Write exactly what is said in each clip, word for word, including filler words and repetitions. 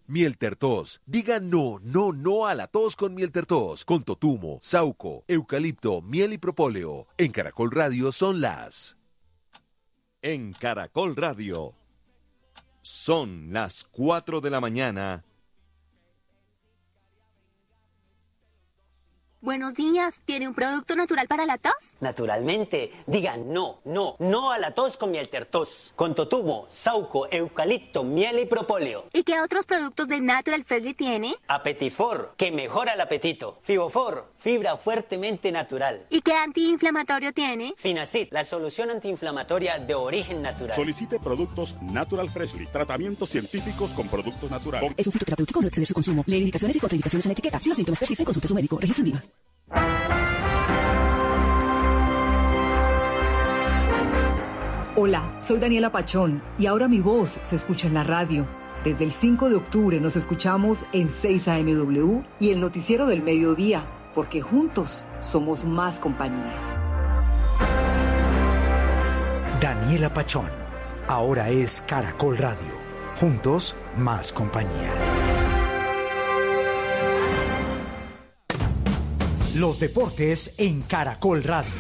Mieltertos. Diga no, no, no a la tos con Mieltertos. Con totumo, sauco, eucalipto, miel y propóleo. En Caracol Radio son las... En Caracol Radio son las cuatro de la mañana. Buenos días, ¿tiene un producto natural para la tos? Naturalmente, digan no, no, no a la tos con Mieltertos. Con totumo, sauco, eucalipto, miel y propóleo. ¿Y qué otros productos de Natural Freshly tiene? Apetifor, que mejora el apetito. Fibofor, fibra fuertemente natural. ¿Y qué antiinflamatorio tiene? Finacid, la solución antiinflamatoria de origen natural. Solicite productos Natural Freshly, tratamientos científicos con productos naturales. Es un fitoterapéutico, no exceder su consumo. Lee indicaciones y contraindicaciones en la etiqueta. Si los síntomas persisten, consulte a su médico. Registro en viva. Hola, soy Daniela Pachón y ahora mi voz se escucha en la radio. Desde el cinco de octubre nos escuchamos en seis A M W y el noticiero del mediodía, porque juntos somos más compañía. Daniela Pachón, ahora es Caracol Radio. Juntos, más compañía. Los deportes en Caracol Radio.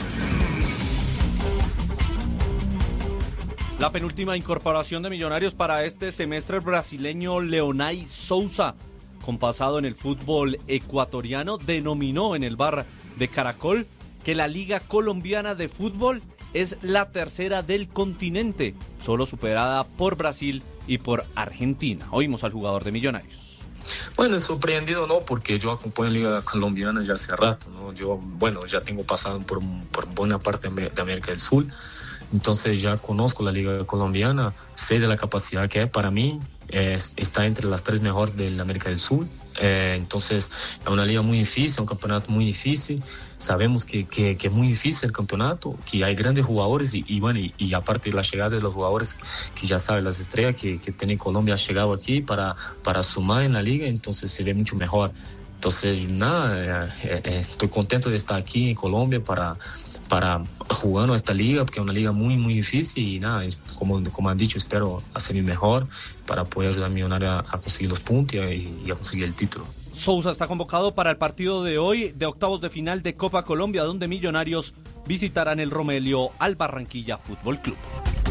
La penúltima incorporación de Millonarios para este semestre, el brasileño Leonay Souza, con pasado en el fútbol ecuatoriano, denominó en el bar de Caracol que la Liga Colombiana de Fútbol es la tercera del continente, solo superada por Brasil y por Argentina. Oímos al jugador de Millonarios. Bueno, sorprendido no, porque yo acompaño la Liga Colombiana ya hace rato, ¿no? Yo, bueno, ya tengo pasado por, por buena parte de América del Sur, entonces ya conozco la Liga Colombiana, sé de la capacidad que es. Para mí es, está entre las tres mejores de la América del Sur, eh, entonces es una liga muy difícil, un campeonato muy difícil. Sabemos que, que, que es muy difícil el campeonato, que hay grandes jugadores y, y bueno, y, y aparte de la llegada de los jugadores que ya saben, las estrellas que, que tiene Colombia ha llegado aquí para, para sumar en la liga, entonces se ve mucho mejor. Entonces, nada, eh, eh, estoy contento de estar aquí en Colombia para, para jugando esta liga, porque es una liga muy, muy difícil y nada, es, como, como han dicho, espero hacer mi mejor para poder ayudar a Millonarios a, a conseguir los puntos y, y a conseguir el título. Souza está convocado para el partido de hoy de octavos de final de Copa Colombia, donde Millonarios visitarán el Romelio al Barranquilla Fútbol Club.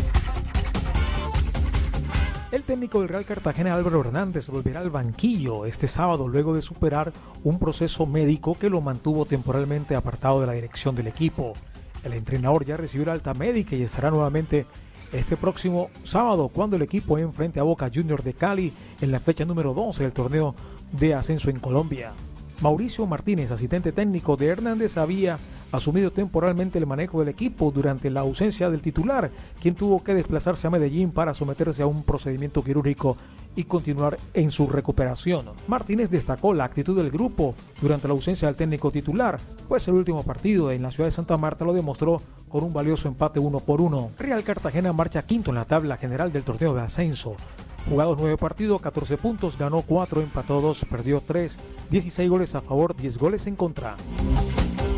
El técnico del Real Cartagena, Álvaro Hernández, volverá al banquillo este sábado luego de superar un proceso médico que lo mantuvo temporalmente apartado de la dirección del equipo. El entrenador ya recibió la alta médica y estará nuevamente este próximo sábado cuando el equipo enfrente a Boca Juniors de Cali en la fecha número doce del torneo de ascenso en Colombia. Mauricio Martínez, asistente técnico de Hernández, había asumido temporalmente el manejo del equipo durante la ausencia del titular, quien tuvo que desplazarse a Medellín para someterse a un procedimiento quirúrgico y continuar en su recuperación. Martínez destacó la actitud del grupo durante la ausencia del técnico titular, pues el último partido en la ciudad de Santa Marta lo demostró con un valioso empate uno por uno. Real Cartagena marcha quinto en la tabla general del torneo de ascenso. Jugados nueve partidos, catorce puntos, ganó cuatro, empató dos, perdió tres, dieciséis goles a favor, diez goles en contra.